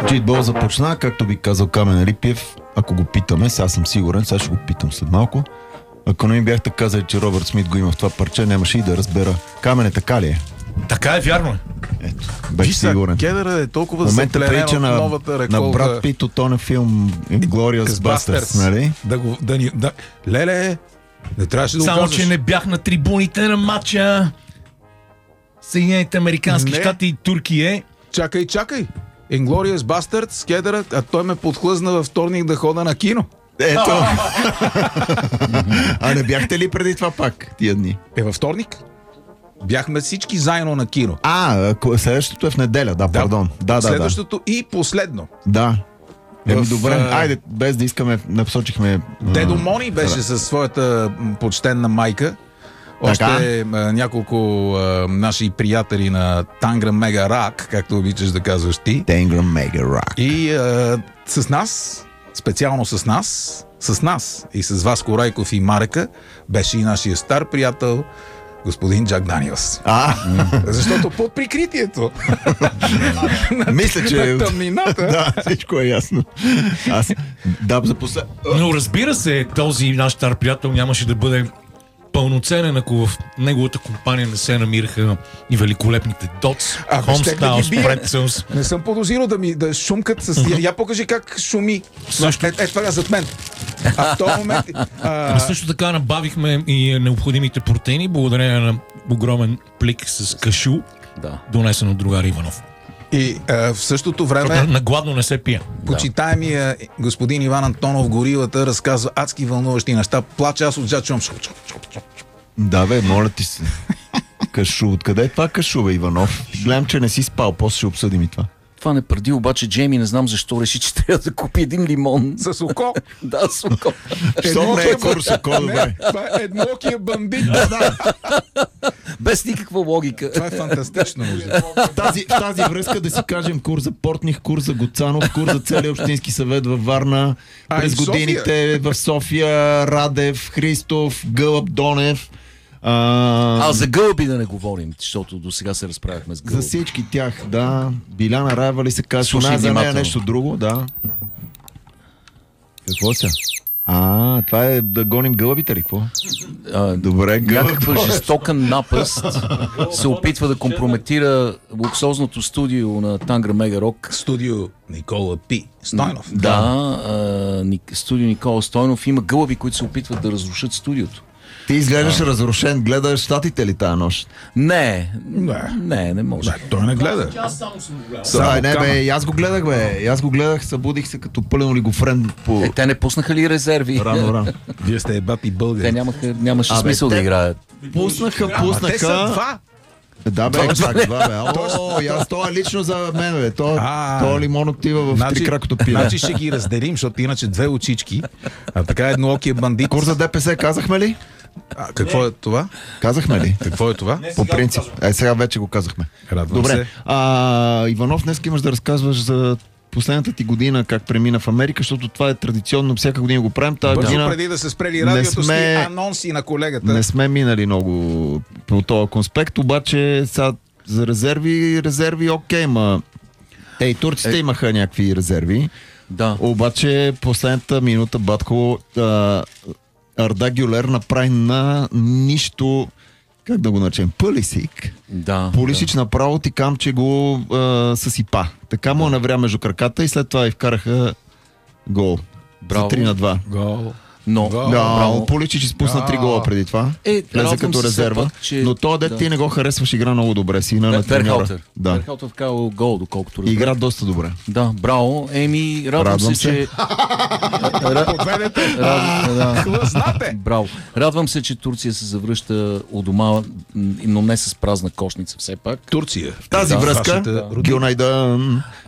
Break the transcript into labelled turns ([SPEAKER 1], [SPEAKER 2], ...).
[SPEAKER 1] Джитбол започна, както би казал Камен Рипиев, ако го питаме, сега съм сигурен, сега ще го питам след малко. Ако не ми бяхте казали, че Робърт Смит го има в това парче, нямаше и да разбера. Камене, така ли е?
[SPEAKER 2] Така е, вярно.
[SPEAKER 1] Ето, беше сигурен.
[SPEAKER 3] Кедъра е толкова
[SPEAKER 1] момента прилича
[SPEAKER 3] на новата реколта.
[SPEAKER 1] На Брат Пит от този филм Inglourious Basterds, нали?
[SPEAKER 3] Леле, не трябваше да го
[SPEAKER 2] Само,
[SPEAKER 3] казваш.
[SPEAKER 2] че не бях на трибуните на матча Съединените американски щати и Туркия.
[SPEAKER 3] Чакай. Inglourious Basterds, Кедъра, а той ме подхлъзна във вторник да хода на кино.
[SPEAKER 1] Ето. А не бяхте ли преди това пак тия дни?
[SPEAKER 3] Във вторник? Бяхме всички заедно на кино.
[SPEAKER 1] Следващото е в неделя, пардон.
[SPEAKER 3] Следващото и последно.
[SPEAKER 1] Да. Добре, айде, без да искаме, напсочихме...
[SPEAKER 3] Дедо Мони беше със своята почтенна майка. Още няколко наши приятели на Тангра Мега Рак, както обичаш да казваш ти.
[SPEAKER 1] Тангра Мега Рак.
[SPEAKER 3] И с нас, специално с нас и с Васко Райков и Марека, беше и нашия стар приятел господин Джак Даниелс. Защото под прикритието
[SPEAKER 1] мисля, че
[SPEAKER 3] тъмнината.
[SPEAKER 1] Да, всичко е ясно.
[SPEAKER 2] Но разбира се, този наш стар приятел нямаше да бъде пълноценен, ако в неговата компания не се намираха и великолепните Dots, Homestyle, Pretzels.
[SPEAKER 3] Не съм подозирал да шумкат с... Я покажи как шуми. Това зад мен. А в този момент...
[SPEAKER 2] Също така набавихме и необходимите протеини, благодарение на огромен плик с кашу, донесен от другар Иванов.
[SPEAKER 3] И в същото време...
[SPEAKER 2] На гладно не се пие.
[SPEAKER 3] Почитаемия господин Иван Антонов, горилата, разказва адски вълнуващи неща. Плача, аз отзад чувам.
[SPEAKER 1] Да, бе, моля ти се. Кашу. Откъде е това кашу, бе, Иванов? Гледам, че не си спал. После ще обсъдим и това.
[SPEAKER 4] Това не преди, обаче Джейми не знам защо реши, че трябва да купи един лимон.
[SPEAKER 3] С око?
[SPEAKER 4] Да, с око.
[SPEAKER 1] Що не е курс око, добре?
[SPEAKER 3] Това е еднокия бандит.
[SPEAKER 4] Без никаква логика.
[SPEAKER 3] Това е фантастично.
[SPEAKER 1] В тази връзка да си кажем курс за Портних, курс за Гоцанов, курс за целия общински съвет във Варна, през годините в София, Радев, Христов, Гълъб, Донев.
[SPEAKER 4] За гълби да не говорим, защото до сега се разправяхме с гълби.
[SPEAKER 1] За всички тях, да. Биляна Раева ли се казва? За нея нещо друго, да. Какво са? Това е да гоним гълъбите ли? Какво? Добре,
[SPEAKER 4] някаква жестока напаст се опитва да компрометира луксозното студио на Тангра Мега Рок.
[SPEAKER 3] Студио Никола Пи Стойнов.
[SPEAKER 4] Студио Никола Стойнов. Има гълъби, които се опитват да разрушат студиото.
[SPEAKER 1] Ти изглеждаш разрушен. Гледаш щатите ли тази нощ?
[SPEAKER 4] Не може.
[SPEAKER 3] Той не гледа.
[SPEAKER 1] Аз го гледах, събудих се като пълен олигофрен по...
[SPEAKER 4] Те не пуснаха ли резерви?
[SPEAKER 1] Рано.
[SPEAKER 3] Вие сте ебати българи.
[SPEAKER 4] Те нямаше смисъл да играят.
[SPEAKER 1] Пуснаха.
[SPEAKER 3] Те са два.
[SPEAKER 1] Да, бе, чак два, бе. Това е лично за мен, бе. То лимон отива в трикракото пиле.
[SPEAKER 3] Значи ще ги разделим, защото иначе две очички, а така едноокия бандит.
[SPEAKER 1] Курс за ДПС казахме ли?
[SPEAKER 3] Какво е това?
[SPEAKER 1] Казахме ли?
[SPEAKER 3] Какво е това?
[SPEAKER 1] По принцип. Сега вече го казахме. Добре. Иванов, днес имаш да разказваш за последната ти година как премина в Америка, защото това е традиционно, всяка година го правим. Тази година
[SPEAKER 3] преди да се спрели радиото с анонси на колегата.
[SPEAKER 1] Не сме минали много по този конспект, обаче сега за резерви окей, ма и турците имаха някакви резерви.
[SPEAKER 4] Да.
[SPEAKER 1] Обаче последната минута Батко Арда Гюлер направи на нищо, как да го наречем, Пулисик. Пулисич направо ти кам, че го съсипа. Така му навря между краката и след това и вкараха гол.
[SPEAKER 4] Браво.
[SPEAKER 1] За 3-2.
[SPEAKER 3] Гол.
[SPEAKER 1] Пуличич изпусна 3 гола преди това. Влезе като резерва. Но то дет ти не го харесваш, игра много добре. Сина на треньора.
[SPEAKER 4] Верхалтер вкарал гол, доколкото разбира.
[SPEAKER 1] Игра доста добре.
[SPEAKER 4] Да, браво. Радвам се, че... Браво. Радвам се, че Турция се завръща у дома, но не с празна кошница все пак.
[SPEAKER 3] Турция.
[SPEAKER 1] В тази връзка, Гюнайдан,